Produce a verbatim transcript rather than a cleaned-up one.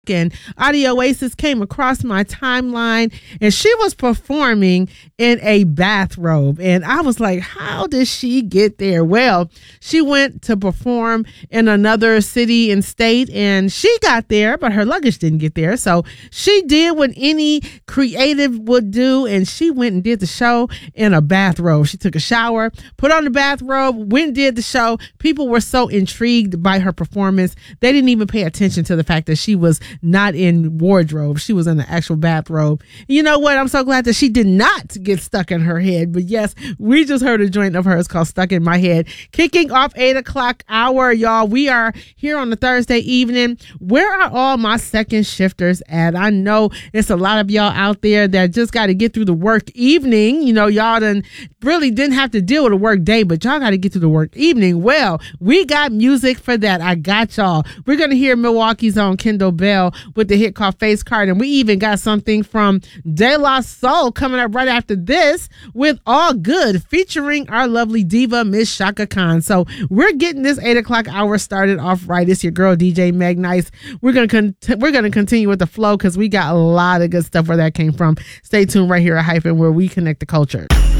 and Audio Oasis came across my timeline, and she was performing in a bathrobe. And I was like, how did she get there? Well, she went to perform in another city and state, and she got there, but her luggage didn't get there. So she did what any creative would do, and she went and did the show in a bathrobe. She took a shower, put on the bathrobe, went and did the show. People were so intrigued by her performance, they didn't even pay attention to the fact that she was not in wardrobe. She was in the actual bathrobe. You know what? I'm so glad that she did not get stuck in her head. But yes, we just heard a joint of hers called Stuck in My Head. Kicking off eight o'clock hour, y'all. We are here on the Thursday evening. Where are all my second shifters at? I know it's a lot of y'all out there that just got to get through the work evening. You know, y'all done really didn't have to deal with a work day, but y'all got to get through the work evening. Well, we got music for that. I got y'all. We're going to hear Milwaukee's own Kendall Bell with the hit called Face Card, and we even got something from De La Soul coming up right after this with All Good featuring our lovely diva Miss Chaka Khan. So we're getting this eight o'clock hour started off right. It's your girl D J Meg Nice. We're gonna con- we're gonna continue with the flow because we got a lot of good stuff where that came from. Stay tuned right here at Hyphen, where we connect the culture.